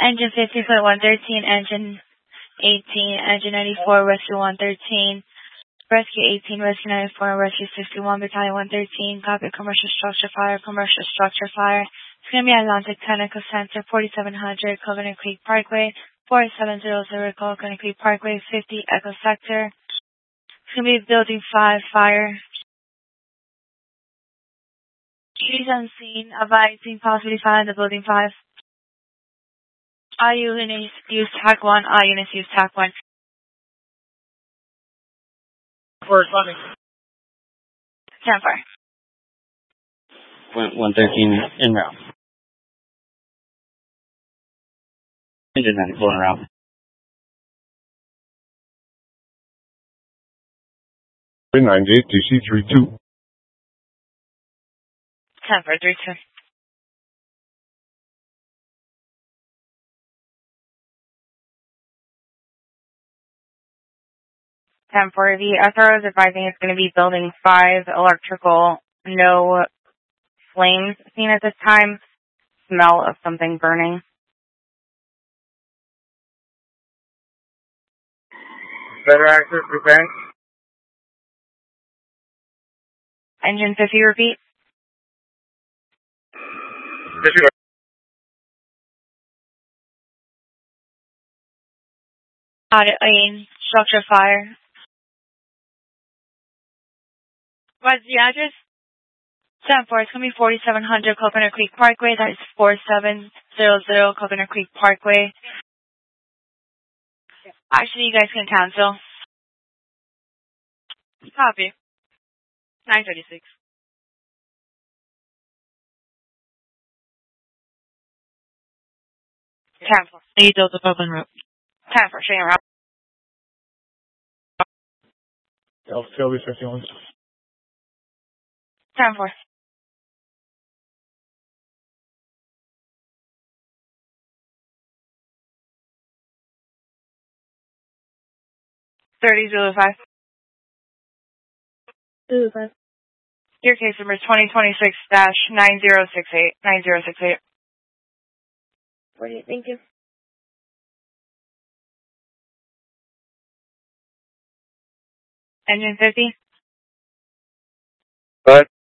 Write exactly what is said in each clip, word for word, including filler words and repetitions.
Engine fifty, flight one thirteen, engine eighteen, engine ninety-four, rescue one thirteen, rescue eighteen, rescue ninety-four, rescue fifty-one, battalion one thirteen, copy commercial structure fire, commercial structure fire. It's going to be Atlantic Technical Center, forty-seven hundred, Coconut Creek Parkway, four seven zero zero, Coconut Creek Parkway, fifty, Echo Sector. It's going to be Building five, fire. Trees on scene, advising possibly fire in the Building five. All units use TAC one, all units use TAC one. Corresponding. ten four. one thirteen en route. Engine ninety-four en route. three ninety-eight, D C three two. ten four, three two. ten four, the S R O is advising it's going to be Building five, electrical, no flames seen at this time, smell of something burning. Better access, repairing. Engine fifty, repeat. fifty. Audit lane, structure fire. What's the address? ten four, it's going to be forty-seven hundred Coconut Creek Parkway. That is four seven zero zero Coconut Creek Parkway. Actually, you guys can cancel. Copy. nine thirty-six. ten four. eight Delta Pub en route. ten four, showing route. Delta Shelby fifty-one. ten four. thirty Zulu five. Zulu five. Your case number is twenty twenty-six dash nine zero six eight. nine zero six eight. forty-eight, thank you. Engine fifty. Go ahead.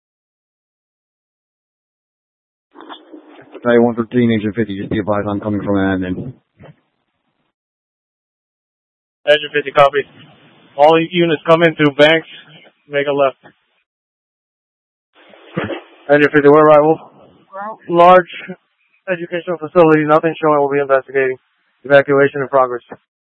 Battalion one thirteen, Engine fifty, just be advised I'm coming from an admin. Engine fifty, copy. All units come in through Banks, make a left. Engine fifty, we're arrival. Large educational facility, nothing showing, we'll be investigating. Evacuation in progress.